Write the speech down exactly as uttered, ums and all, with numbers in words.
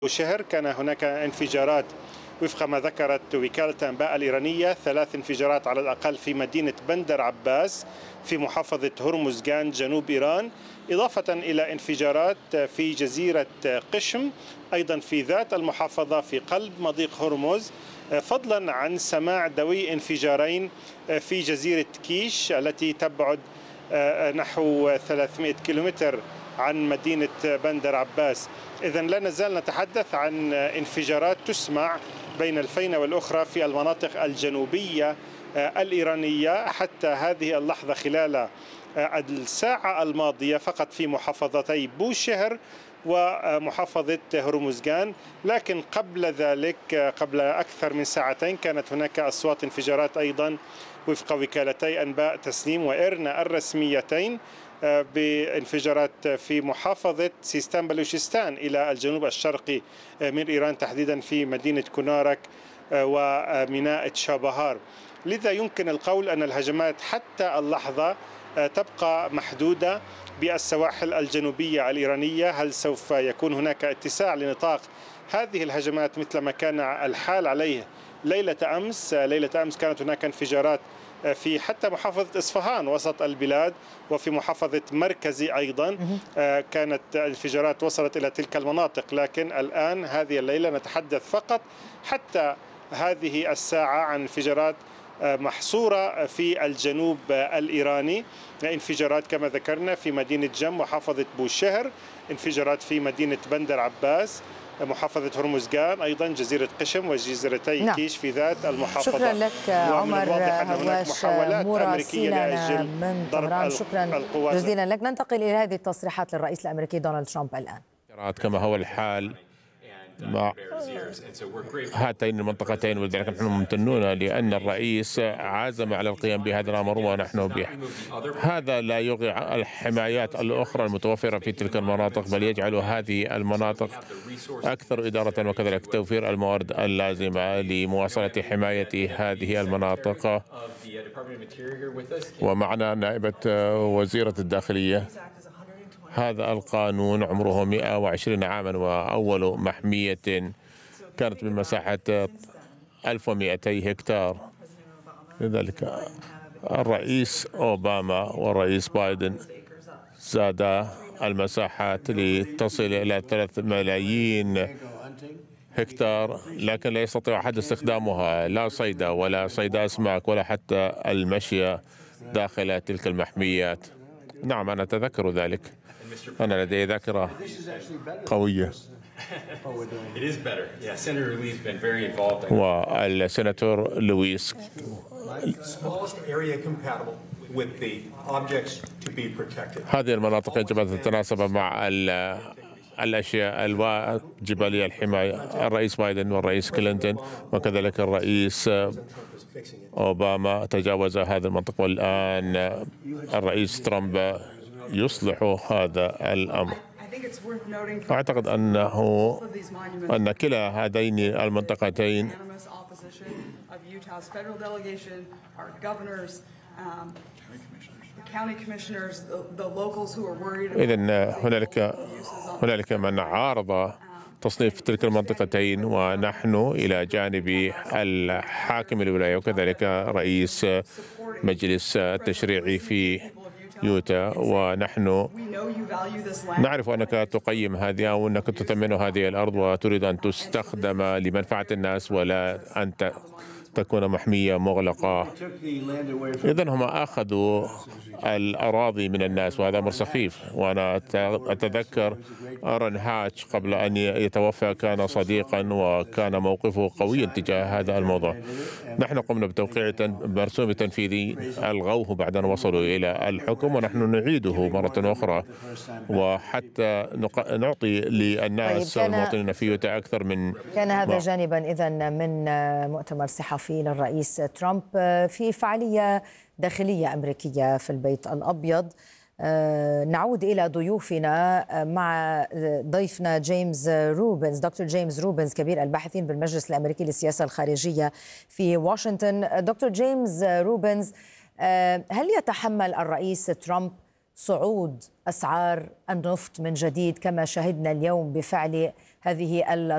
شهر كان هناك انفجارات وفق ما ذكرت وكالة الأنباء الإيرانية، ثلاث انفجارات على الأقل في مدينة بندر عباس في محافظة هرمزغان جنوب إيران، إضافة إلى انفجارات في جزيرة قشم أيضا في ذات المحافظة في قلب مضيق هرمز، فضلا عن سماع دوي انفجارين في جزيرة كيش التي تبعد نحو ثلاثمئة كيلومتر عن مدينة بندر عباس. إذن لا نزال نتحدث عن انفجارات تسمع بين الفينة والأخرى في المناطق الجنوبية الإيرانية حتى هذه اللحظة خلال الساعة الماضية فقط في محافظتي بوشهر ومحافظة هرمزغان، لكن قبل ذلك قبل أكثر من ساعتين كانت هناك أصوات انفجارات أيضا وفق وكالتي أنباء تسنيم وإرنا الرسميتين بانفجارات في محافظة سيستان بلوشستان إلى الجنوب الشرقي من إيران، تحديدا في مدينة كونارك وميناء تشابهار. لذا يمكن القول أن الهجمات حتى اللحظة تبقى محدودة بالسواحل الجنوبية الإيرانية. هل سوف يكون هناك اتساع لنطاق هذه الهجمات مثل ما كان الحال عليه ليلة أمس؟ ليلة أمس كانت هناك انفجارات في حتى محافظة إصفهان وسط البلاد وفي محافظة مركزي أيضا كانت انفجارات وصلت إلى تلك المناطق، لكن الآن هذه الليلة نتحدث فقط حتى هذه الساعة عن انفجارات محصورة في الجنوب الإيراني، انفجارات كما ذكرنا في مدينة جم محافظة بوشهر، انفجارات في مدينة بندر عباس محافظة هرمزغان، أيضا جزيرة قشم وجزيرتي نعم. كيش في ذات المحافظة. شكرا لك عمر هواش مراسلنا من طهران، شكرا جزيلا لك. ننتقل إلى هذه التصريحات للرئيس الأمريكي دونالد ترامب الآن. كما هو الحال مع هاتين المنطقتين، ولذلك نحن ممتنون لأن الرئيس عازم على القيام بهذا الأمر ونحن به. هذا لا يلغي الحمايات الأخرى المتوفرة في تلك المناطق، بل يجعل هذه المناطق أكثر إدارة وكذلك توفير الموارد اللازمة لمواصلة حماية هذه المناطق. ومعنا نائبة وزيرة الداخلية. هذا القانون عمره مئة وعشرين عاما وأول محمية كانت بمساحة ألف ومئتي هكتار. لذلك الرئيس أوباما والرئيس بايدن زاد المساحات لتصل إلى ثلاثة ملايين هكتار، لكن لا يستطيع أحد استخدامها، لا صيد ولا صيد أسماك ولا حتى المشي داخل تلك المحميات. نعم أنا أتذكر ذلك، أنا لدي ذاكرة قوية. والسيناتور لويس هذه المناطق يجب أن تتناسب مع الأشياء الواجبة للحماية. الرئيس بايدن والرئيس كلينتون وكذلك الرئيس أوباما تجاوز هذه المنطقة، والآن الرئيس ترامب يصلح هذا الأمر. أعتقد أنه أن كلا هذين المنطقتين إذن هنالك هنالك من عارض تصنيف تلك المنطقتين، ونحن إلى جانب الحاكم الولاية وكذلك رئيس مجلس التشريع في يوتا، ونحن نعرف أنك تقيم هذه أو أنك تثمن هذه الأرض وتريد أن تستخدم لمنفعة الناس ولا أن تكون محمية مغلقة. إذن هم أخذوا الأراضي من الناس وهذا أمر سخيف. وأنا أتذكر أرن هاتش قبل أن يتوفى كان صديقا وكان موقفه قويا تجاه هذا الموضوع. نحن قمنا بتوقيع مرسوم تنفيذي ألغوه بعد أن وصلوا إلى الحكم، ونحن نعيده مرة أخرى وحتى نعطي للناس طيب المواطنين في يوتا أكثر من كان هذا جانبا إذن من مؤتمر صحفي للرئيس ترامب في فعالية داخلية أمريكية في البيت الأبيض. نعود إلى ضيوفنا مع ضيفنا جيمس روبنز، دكتور جيمس روبنز كبير الباحثين بالمجلس الأمريكي للسياسة الخارجية في واشنطن. دكتور جيمس روبنز، هل يتحمل الرئيس ترامب صعود أسعار النفط من جديد كما شهدنا اليوم بفعل هذه